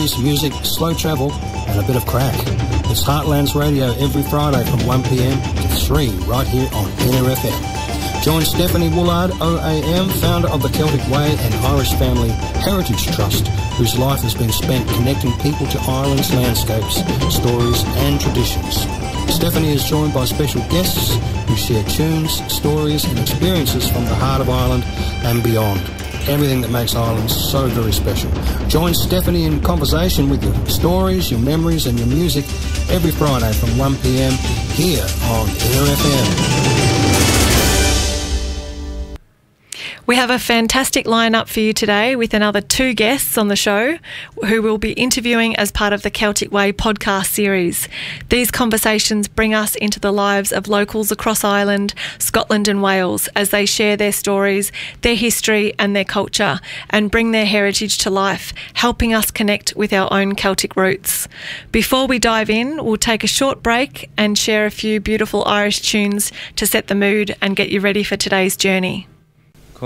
stories, music, slow travel and a bit of crack. It's Heartlands Radio every Friday from 1pm to 3 right here on NRFM. Join Stephanie Woolard, OAM, founder of the Celtic Way and Irish Family Heritage Trust, whose life has been spent connecting people to Ireland's landscapes, stories and traditions. Stephanie is joined by special guests who share tunes, stories and experiences from the heart of Ireland and beyond. Everything that makes Ireland so very special. Join Stephanie in conversation with your stories, your memories and your music every Friday from 1pm here on NRFM. We have a fantastic lineup for you today with another 2 guests on the show who we'll be interviewing as part of the Celtic Way podcast series. These conversations bring us into the lives of locals across Ireland, Scotland and Wales as they share their stories, their history and their culture and bring their heritage to life, helping us connect with our own Celtic roots. Before we dive in, we'll take a short break and share a few beautiful Irish tunes to set the mood and get you ready for today's journey.